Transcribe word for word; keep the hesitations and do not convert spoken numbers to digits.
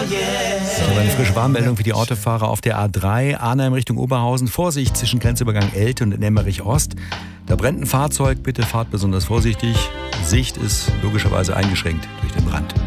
Ich habe eine frische Warnmeldung für die Autofahrer auf der A drei, Arnhem Richtung Oberhausen. Vorsicht zwischen Grenzübergang Elte und Emmerich Ost. Da brennt ein Fahrzeug, bitte fahrt besonders vorsichtig. Sicht ist logischerweise eingeschränkt durch den Brand.